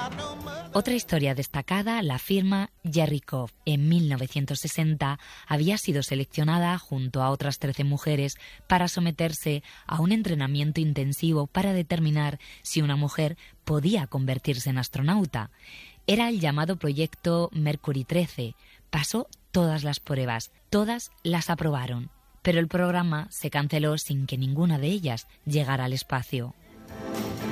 Otra historia destacada la firma Jerrikov. En 1960 había sido seleccionada junto a otras 13 mujeres para someterse a un entrenamiento intensivo para determinar si una mujer podía convertirse en astronauta. Era el llamado proyecto Mercury 13. Pasó todas las pruebas, todas las aprobaron, pero el programa se canceló sin que ninguna de ellas llegara al espacio.